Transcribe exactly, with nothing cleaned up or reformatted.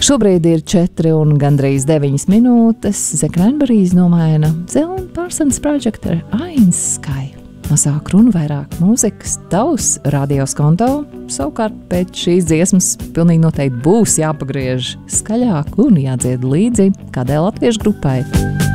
Šobrīd ir četri un gandrīz deviņas minūtes. The Cranberries nomaina The One Person's Project ar Ains Sky. Mazāk runu, vairāk mūzikas, tavs radios konto. Savukārt pēc šīs dziesmas pilnīgi noteikti būs jāpagriež skaļāk un jādzied līdzi kādai latviešu grupai.